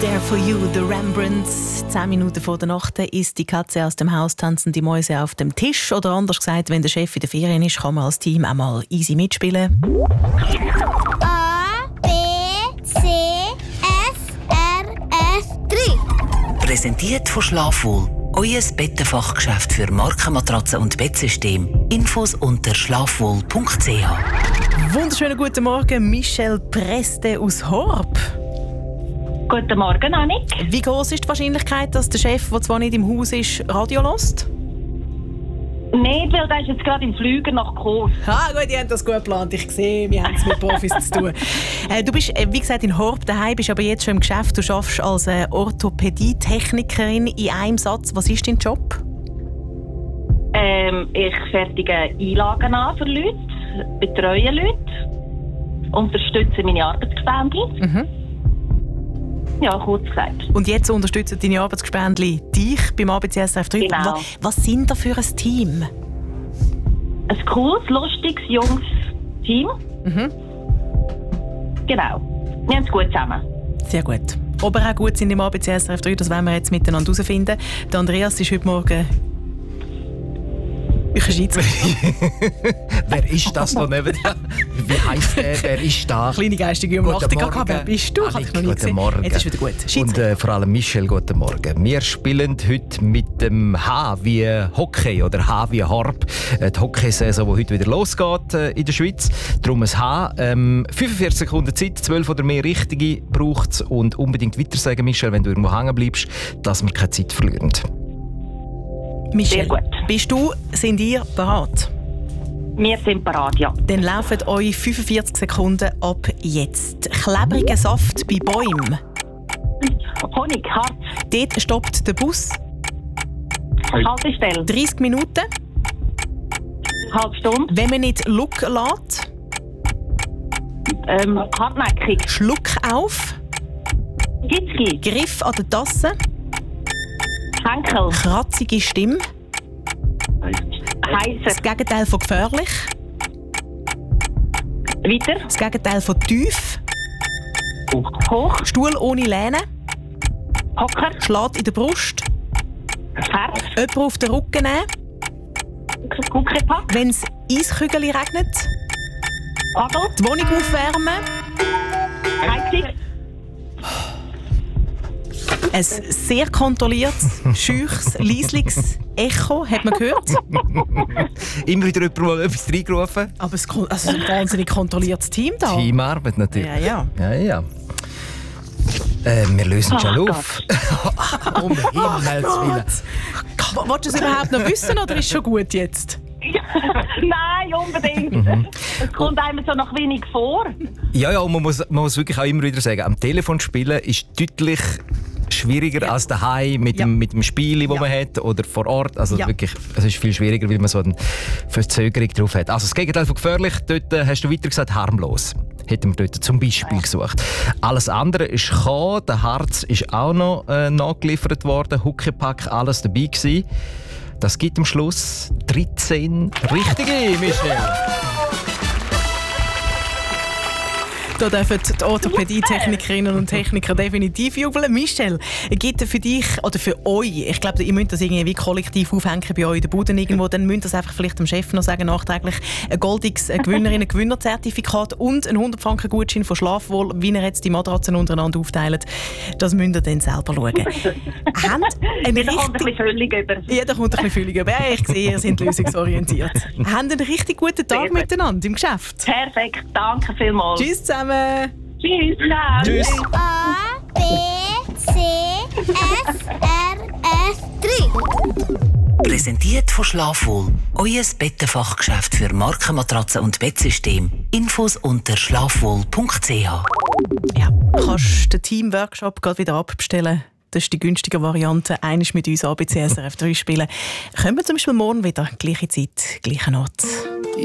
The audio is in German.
There for you, the Rembrandts. 10 Minuten vor der Nacht ist die Katze aus dem Haus, tanzen die Mäuse auf dem Tisch. Oder anders gesagt, wenn der Chef in der Ferien ist, kann man als Team auch mal easy mitspielen. A, B, C, F, R, F, 3. Präsentiert von Schlafwohl. Euer Bettenfachgeschäft für Markenmatratzen und Bettsysteme. Infos unter schlafwohl.ch. Wunderschönen guten Morgen, Michelle Preste aus Horb. Guten Morgen, Annik. Wie groß ist die Wahrscheinlichkeit, dass der Chef, der zwar nicht im Haus ist, Radio hört? Nicht, weil der ist jetzt gerade im Flüger nach Kurs. Gut, die haben das gut geplant. Ich sehe, wir haben es mit Profis zu tun. Du bist, wie gesagt, in Horb daheim, bist aber jetzt schon im Geschäft. Du arbeitest als Orthopädie-Technikerin in einem Satz. Was ist dein Job? Ich fertige Einlagen an für Leute, betreue Leute, unterstütze meine Arbeitsgespendli. Ja, kurz gesagt. Und jetzt unterstützen deine Arbeitsgespendli dich beim ABC SRF 3. Genau. Was sind da für ein Team? Ein cooles, lustiges, junges Team. Genau. Wir haben es gut zusammen. Sehr gut. Ob wir auch gut sind im ABC SRF 3, das werden wir jetzt miteinander herausfinden. Der Andreas ist heute Morgen... Ich bin Schiedsrichter. Wer ist das da neben dir? Wie heisst der? Wer ist da? Kleine geistige Übernachtung. Wer bist du? Annik, noch nie guten Morgen. Jetzt ist wieder gut. Und vor allem Michelle, guten Morgen. Wir spielen heute mit dem H wie Hockey oder H wie Horb. Die Hockeysaison, die heute wieder losgeht in der Schweiz. Darum ein H. 45 Sekunden Zeit, 12 oder mehr Richtige braucht es. Und unbedingt weiter sagen, Michelle, wenn du irgendwo hängen bleibst, dass wir keine Zeit verlieren. Michelle, Sehr gut. sind ihr bereit? Wir sind parat, ja. Dann laufen euch 45 Sekunden ab jetzt. Klebriger Saft bei Bäumen. Honig, Harz, Dort stoppt der Bus. Haltestelle, 30 Minuten. halbe Stunde, Wenn man nicht Look lässt, hartnäckig, Schluck auf. Gitzki, Griff an der Tasse. Henkel, Kratzige Stimme. heiser, Das Gegenteil von gefährlich. weiter, Das Gegenteil von tief. hoch, Stuhl ohne Lehne. Hocker, Schlägt in der Brust. Herz, Jemand auf den Rücken nehmen. Kuckelpack, Wenn es Eiskügel regnet. Adel, Die Wohnung aufwärmen. Heizung, Ein sehr kontrolliertes, scheuches, leisliches Echo, hat man gehört. Immer wieder jemand mal etwas reingerufen. Aber ein wahnsinnig kontrolliertes Team da. Teamarbeit natürlich. Ja. Ja. Wir lösen es schon auf. Um Himmels Willen. Wolltest du es überhaupt noch wissen oder ist es schon gut jetzt? Nein, unbedingt. Es kommt einem so noch wenig vor. Ja, und man muss wirklich auch immer wieder sagen, am Telefon spielen ist deutlich schwieriger als daheim mit dem Spiel, das man hat, oder vor Ort. Also wirklich, es ist viel schwieriger, weil man so eine Verzögerung drauf hat. Also das Gegenteil von gefährlich, dort hast du weiter gesagt, harmlos. Hätten wir dort zum Beispiel gesucht. Alles andere ist gekommen, der Harz ist auch noch nachgeliefert worden, Huckepack, alles dabei gewesen. Das gibt am Schluss 13 Richtige, Michelle. Da dürfen die Orthopädie-Technikerinnen und Techniker definitiv jubeln. Michelle, gibt es für dich oder für euch, ich glaube, ihr müsst das irgendwie kollektiv aufhängen bei euch in der Bude irgendwo, dann müsst ihr das einfach vielleicht dem Chef noch sagen, nachträglich ein goldiges Gewinnerinnen-Gewinnerzertifikat und einen 100-Franken-Gutschein von Schlafwohl, wie ihr jetzt die Matratzen untereinander aufteilt. Das müsst ihr dann selber schauen. Jeder kommt ein bisschen völlig über. Jeder kommt ein bisschen völlig über. Ja, ich sehe, ihr seid lösungsorientiert. Habt einen richtig guten Tag miteinander im Geschäft. Perfekt, danke vielmals. Tschüss zusammen. Tschüss. Ciao. Tschüss. A, B, C, F, R, F, 3. Präsentiert von Schlafwohl. Euer Bettenfachgeschäft für Markenmatratzen und Bettsysteme. Infos unter schlafwohl.ch. Ja, kannst den Team-Workshop gerade wieder abbestellen. Das ist die günstige Variante. Einmal mit uns ABC SRF 3 spielen. Können wir zum Beispiel morgen wieder. Gleiche Zeit, gleicher Ort.